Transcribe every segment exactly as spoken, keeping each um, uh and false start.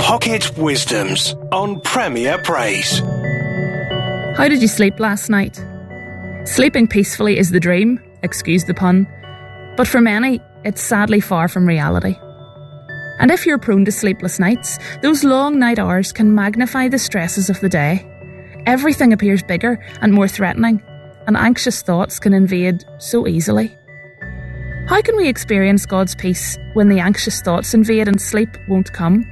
Pocket Wisdoms on Premier Praise. How did you sleep last night? Sleeping peacefully is the dream, excuse the pun, but for many, it's sadly far from reality. And if you're prone to sleepless nights, those long night hours can magnify the stresses of the day. Everything appears bigger and more threatening, and anxious thoughts can invade so easily. How can we experience God's peace when the anxious thoughts invade and sleep won't come?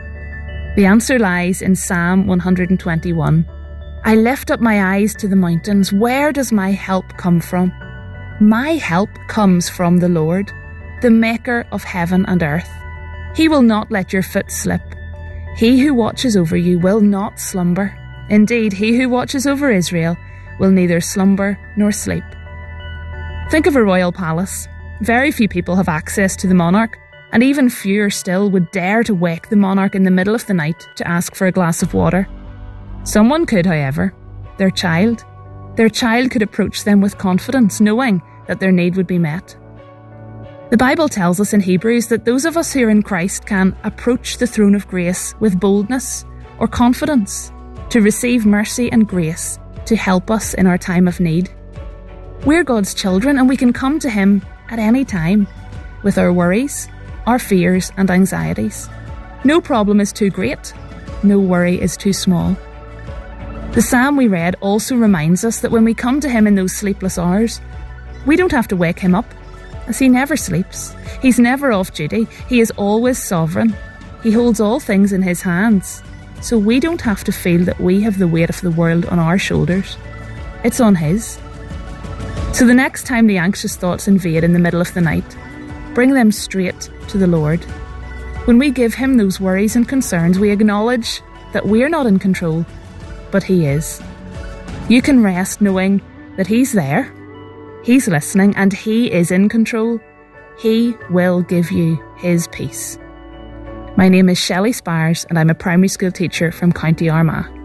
The answer lies in Psalm one hundred twenty-one. I lift up my eyes to the mountains. Where does my help come from? My help comes from the Lord, the maker of heaven and earth. He will not let your foot slip. He who watches over you will not slumber. Indeed, he who watches over Israel will neither slumber nor sleep. Think of a royal palace. Very few people have access to the monarch, and even fewer still would dare to wake the monarch in the middle of the night to ask for a glass of water. Someone could, however, their child. Their child could approach them with confidence, knowing that their need would be met. The Bible tells us in Hebrews that those of us who are in Christ can approach the throne of grace with boldness or confidence to receive mercy and grace to help us in our time of need. We're God's children, and we can come to Him at any time with our worries, our fears and anxieties. No problem is too great. No worry is too small. The psalm we read also reminds us that when we come to Him in those sleepless hours, we don't have to wake Him up, as He never sleeps. He's never off duty. He is always sovereign. He holds all things in His hands, so we don't have to feel that we have the weight of the world on our shoulders. It's on His. So the next time the anxious thoughts invade in the middle of the night, bring them straight to the Lord. When we give Him those worries and concerns, we acknowledge that we're not in control, but He is. You can rest knowing that He's there, He's listening, and He is in control. He will give you His peace. My name is Shelley Spires, and I'm a primary school teacher from County Armagh.